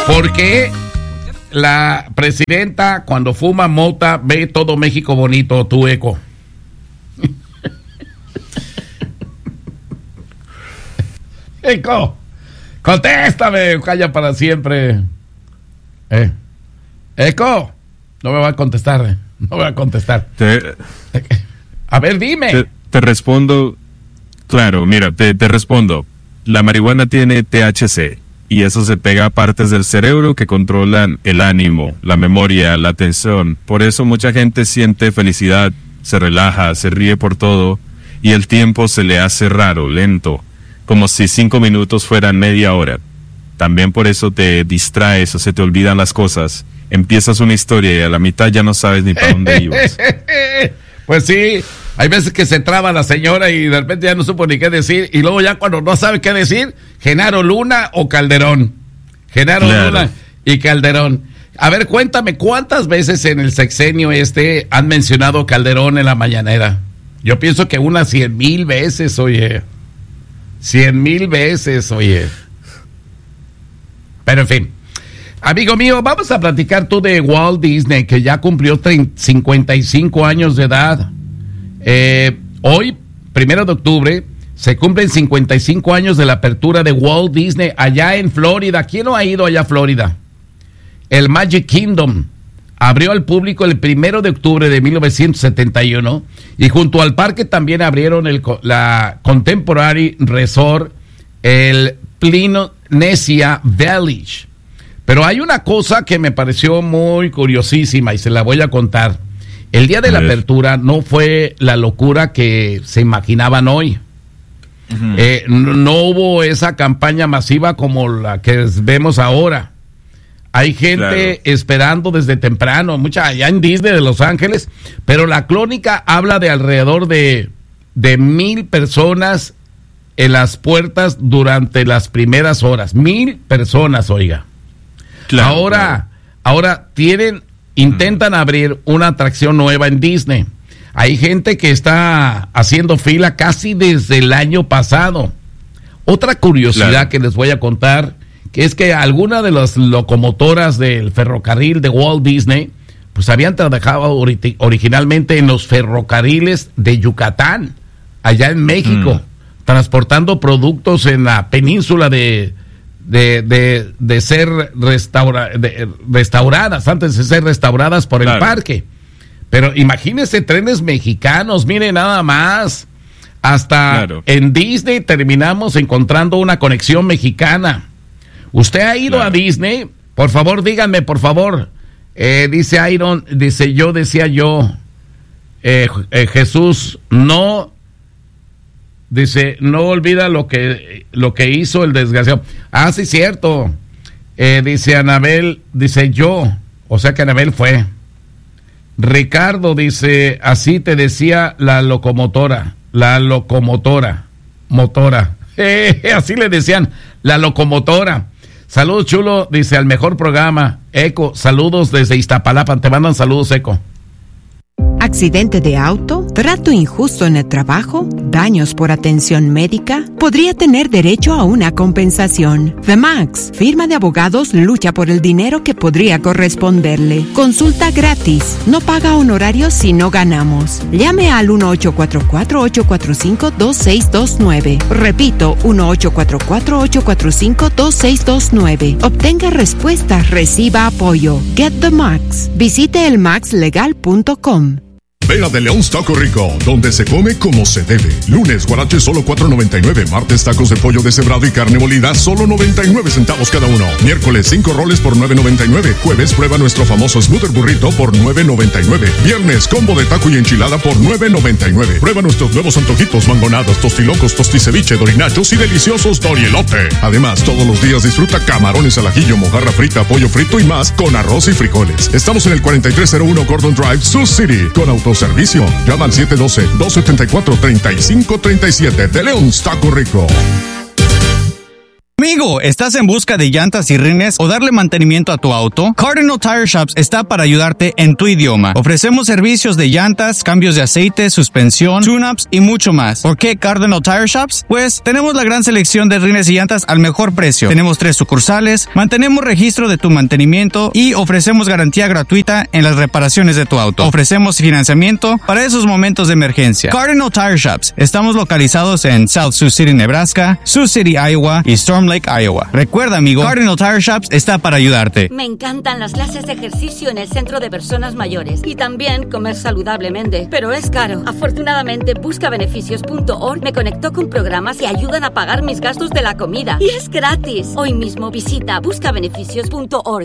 ¿Por qué la presidenta cuando fuma mota ve todo México bonito, tu Eco? Eco, contéstame, calla para siempre. Eco, no me va a contestar, no me va a contestar. A ver, dime. Te respondo, claro, mira, te respondo. La marihuana tiene THC y eso se pega a partes del cerebro que controlan el ánimo, la memoria, la atención. Por eso mucha gente siente felicidad, se relaja, se ríe por todo y el tiempo se le hace raro, lento, como si 5 minutos fueran media hora. También por eso te distraes o se te olvidan las cosas. Empiezas una historia y a la mitad ya no sabes ni para dónde ibas. Pues sí, hay veces que se traba la señora y de repente ya no supo ni qué decir. Y luego ya cuando no sabe qué decir, Genaro Luna o Calderón. Genaro Luna y Calderón. A ver, cuéntame, ¿cuántas veces en el sexenio han mencionado Calderón en la mañanera? Yo pienso que unas 100,000 veces, oye. 100,000 veces, oye. Pero en fin. Amigo mío, vamos a platicar tú de Walt Disney, que ya cumplió 55 años de edad. Hoy, 1 de octubre, se cumplen 55 años de la apertura de Walt Disney allá en Florida. ¿Quién no ha ido allá a Florida? El Magic Kingdom abrió al público el 1 de octubre de 1971 y junto al parque también abrieron la Contemporary Resort, el Plininesia Village. Pero hay una cosa que me pareció muy curiosísima y se la voy a contar. El día de la apertura no fue la locura que se imaginaban hoy. No hubo esa campaña masiva como la que vemos ahora. Hay gente esperando desde temprano, mucha allá en Disney de Los Ángeles, pero la crónica habla de alrededor de 1,000 personas en las puertas durante las primeras horas. 1,000 personas, oiga. Ahora intentan abrir una atracción nueva en Disney. Hay gente que está haciendo fila casi desde el año pasado. Otra curiosidad que les voy a contar, que es que algunas de las locomotoras del ferrocarril de Walt Disney, pues habían trabajado originalmente en los ferrocarriles de Yucatán, allá en México, transportando productos en la península de ser restauradas, antes de ser restauradas por el parque. Pero imagínense trenes mexicanos, miren nada más. Hasta en Disney terminamos encontrando una conexión mexicana. ¿Usted ha ido a Disney? Por favor, díganme, por favor. Dice Iron, Jesús, no. Dice, no olvida lo que hizo el desgraciado. Ah, sí, cierto. Dice Anabel, o sea que Anabel fue. Ricardo dice, así te decía la locomotora. Así le decían, la locomotora. Saludos, chulo, dice, al mejor programa. Eco, saludos desde Iztapalapa. Te mandan saludos, Eco. ¿Accidente de auto? ¿Trato injusto en el trabajo? ¿Daños por atención médica? Podría tener derecho a una compensación. The Max, firma de abogados, lucha por el dinero que podría corresponderle. Consulta gratis. No paga honorarios si no ganamos. Llame al 1-844-845-2629. Repito, 1-844-845-2629. Obtenga respuestas, reciba apoyo. Get the Max. Visite elmaxlegal.com. Ven a De Leon's Taco Rico, donde se come como se debe. Lunes, guaraches solo $4.99. Martes, tacos de pollo deshebrado y carne molida, solo 99 centavos cada uno. Miércoles, 5 roles por $9.99. Jueves, prueba nuestro famoso Smoother Burrito por $9.99. Viernes, combo de taco y enchilada por $9.99. Prueba nuestros nuevos antojitos, mangonadas, tostilocos, tosticeviche, dorinachos y deliciosos dorielote. Además, todos los días disfruta camarones al ajillo, mojarra frita, pollo frito y más con arroz y frijoles. Estamos en el 4301 Gordon Drive, Sioux City, con autoservicio. Llama al 712-274-3537. De Leon's Taco Rico. Amigo, ¿estás en busca de llantas y rines o darle mantenimiento a tu auto? Cardinal Tire Shops está para ayudarte en tu idioma. Ofrecemos servicios de llantas, cambios de aceite, suspensión, tune-ups y mucho más. ¿Por qué Cardinal Tire Shops? Pues tenemos la gran selección de rines y llantas al mejor precio. Tenemos 3 sucursales, mantenemos registro de tu mantenimiento y ofrecemos garantía gratuita en las reparaciones de tu auto. Ofrecemos financiamiento para esos momentos de emergencia. Cardinal Tire Shops. Estamos localizados en South Sioux City, Nebraska, Sioux City, Iowa y Storm Lake, Iowa. Recuerda, amigo, Cardinal Tire Shops está para ayudarte. Me encantan las clases de ejercicio en el centro de personas mayores y también comer saludablemente, pero es caro. Afortunadamente, buscabeneficios.org me conectó con programas que ayudan a pagar mis gastos de la comida y es gratis. Hoy mismo visita buscabeneficios.org.